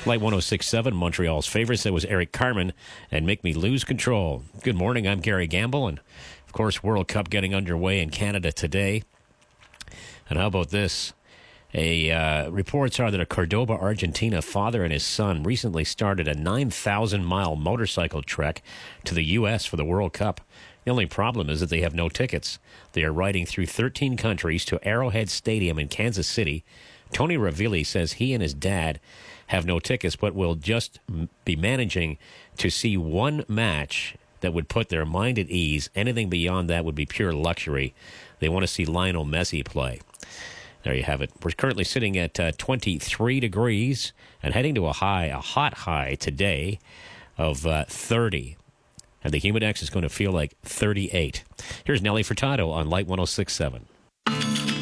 Light 106.7, Montreal's favorites. That was Eric Carmen and Make Me Lose Control. Good morning. I'm Gary Gamble. And, of course, World Cup getting underway in Canada today. And how about this? Reports are that a Cordoba, Argentina father and his son recently started a 9,000-mile motorcycle trek to the U.S. for the World Cup. The only problem is that they have no tickets. They are riding through 13 countries to Arrowhead Stadium in Kansas City. Tony Ravilli says he and his dad have no tickets, but will just be managing to see one match that would put their mind at ease. Anything beyond that would be pure luxury. They want to see Lionel Messi play. There you have it. We're currently sitting at 23 degrees and heading to a hot high today of 30. And the Humidex is going to feel like 38. Here's Nelly Furtado on Light 106.7.